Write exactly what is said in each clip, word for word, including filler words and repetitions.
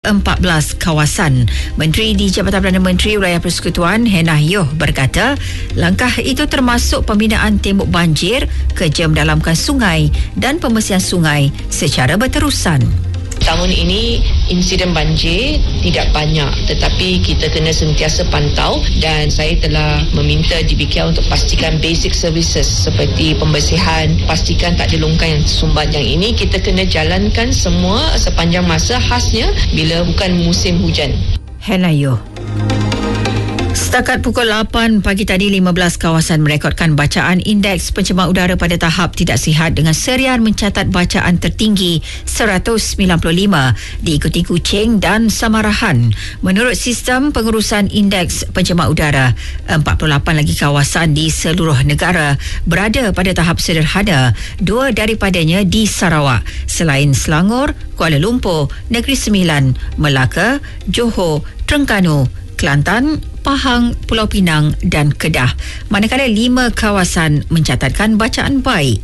empat belas kawasan. Menteri di Jabatan Perdana Menteri Wilayah Persekutuan Hannah Yeoh berkata, langkah itu termasuk pembinaan tembok banjir, kerja mendalamkan sungai dan pembersihan sungai secara berterusan. Tahun ini insiden banjir tidak banyak, tetapi kita kena sentiasa pantau dan saya telah meminta J B K L untuk pastikan basic services seperti pembersihan, pastikan tak ada longkang yang tersumbat. Yang ini kita kena jalankan semua sepanjang masa, khasnya bila bukan musim hujan. Hannah Yeoh. Setakat pukul lapan pagi tadi, lima belas kawasan merekodkan bacaan indeks pencemaran udara pada tahap tidak sihat dengan serian mencatat bacaan tertinggi seratus sembilan puluh lima, diikuti Kuching dan Samarahan. Menurut sistem pengurusan indeks pencemaran udara, empat puluh lapan lagi kawasan di seluruh negara berada pada tahap sederhana, dua daripadanya di Sarawak. Selain Selangor, Kuala Lumpur, Negeri Sembilan, Melaka, Johor, Terengganu, Kelantan, Pahang, Pulau Pinang dan Kedah. Manakala lima kawasan mencatatkan bacaan baik.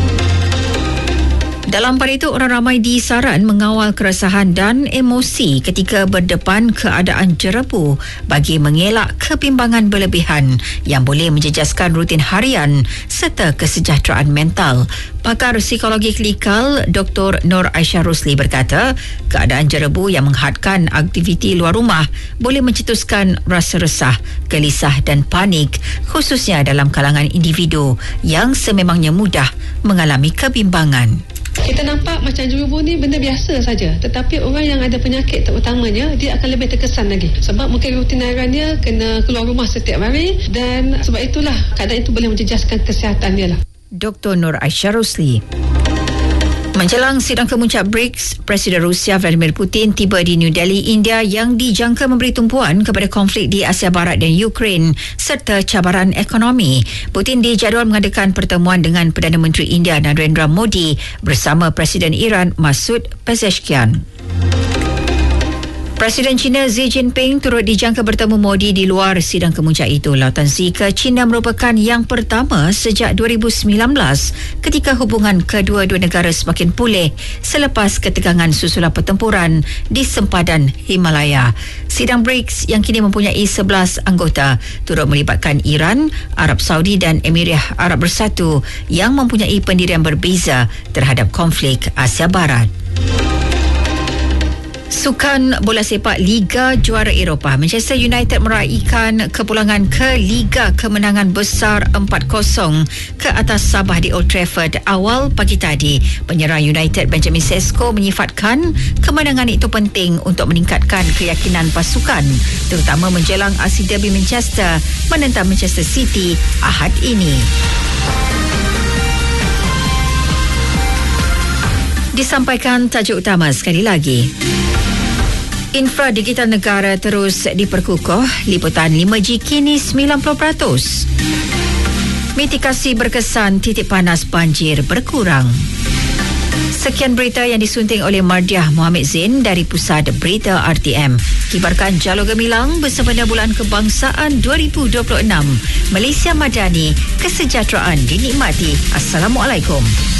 Dalam pada itu, orang ramai disaran mengawal keresahan dan emosi ketika berdepan keadaan jerebu bagi mengelak kebimbangan berlebihan yang boleh menjejaskan rutin harian serta kesejahteraan mental. Pakar psikologi klinikal Doktor Nur Aisyah Rosli berkata, keadaan jerebu yang menghadkan aktiviti luar rumah boleh mencetuskan rasa resah, gelisah dan panik, khususnya dalam kalangan individu yang sememangnya mudah mengalami kebimbangan. Kita nampak macam jerebu ni benda biasa saja, tetapi orang yang ada penyakit terutamanya dia akan lebih terkesan lagi sebab mungkin rutin harian dia kena keluar rumah setiap hari dan sebab itulah keadaan itu boleh menjejaskan kesihatan dia lah. Doktor Nur Aisyah Rosli. Menjelang sidang kemuncak B R I C S, Presiden Rusia Vladimir Putin tiba di New Delhi, India yang dijangka memberi tumpuan kepada konflik di Asia Barat dan Ukraine serta cabaran ekonomi. Putin dijadual mengadakan pertemuan dengan Perdana Menteri India Narendra Modi bersama Presiden Iran Masoud Pezeshkian. Presiden China Xi Jinping turut dijangka bertemu Modi di luar sidang kemuncak itu. Lautan Xi ke China merupakan yang pertama sejak dua ribu sembilan belas ketika hubungan kedua-dua negara semakin pulih selepas ketegangan susulan pertempuran di sempadan Himalaya. Sidang B R I C S yang kini mempunyai sebelas anggota turut melibatkan Iran, Arab Saudi dan Emirat Arab Bersatu yang mempunyai pendirian berbeza terhadap konflik Asia Barat. Sukan bola sepak Liga Juara Eropah, Manchester United meraihkan kepulangan ke Liga kemenangan besar empat kosong ke atas Sabah di Old Trafford awal pagi tadi. Penyerang United Benjamin Sesko menyifatkan kemenangan itu penting untuk meningkatkan keyakinan pasukan, terutama menjelang aksi derby Manchester menentang Manchester City Ahad ini. Disampaikan tajuk utama sekali lagi. Infra digital negara terus diperkukuh, liputan lima G kini sembilan puluh peratus. Mitigasi berkesan, titik panas banjir berkurang. Sekian berita yang disunting oleh Mardiah Muhammad Zain dari Pusat Berita R T M. Kibarkan Jalur Gemilang bersempena Bulan Kebangsaan dua ribu dua puluh enam. Malaysia Madani, kesejahteraan dinikmati. Assalamualaikum.